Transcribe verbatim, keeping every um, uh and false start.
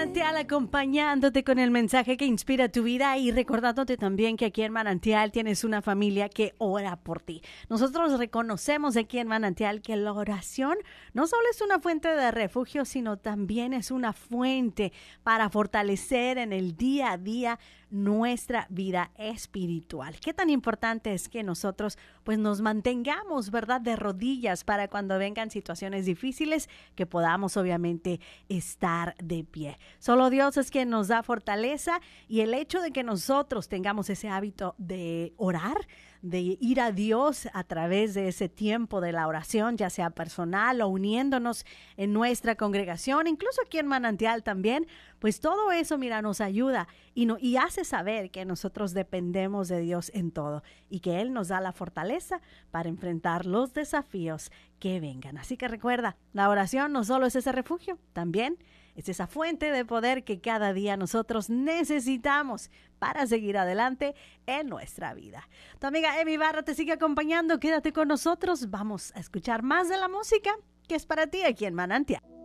Manantial, acompañándote con el mensaje que inspira tu vida y recordándote también que aquí en Manantial tienes una familia que ora por ti. Nosotros reconocemos aquí en Manantial que la oración no solo es una fuente de refugio, sino también es una fuente para fortalecer en el día a día nuestra vida espiritual. Qué tan importante es que nosotros pues nos mantengamos, ¿verdad?, de rodillas para cuando vengan situaciones difíciles que podamos obviamente estar de pie. Solo Dios es quien nos da fortaleza y el hecho de que nosotros tengamos ese hábito de orar, de ir a Dios a través de ese tiempo de la oración, ya sea personal o uniéndonos en nuestra congregación, incluso aquí en Manantial también, pues todo eso, mira, nos ayuda y, no, y hace saber que nosotros dependemos de Dios en todo y que Él nos da la fortaleza para enfrentar los desafíos que vengan. Así que recuerda, la oración no solo es ese refugio, también es esa fuente de poder que cada día nosotros necesitamos para seguir adelante en nuestra vida. Tu amiga Emi Barra te sigue acompañando. Quédate con nosotros. Vamos a escuchar más de la música que es para ti aquí en Manantial.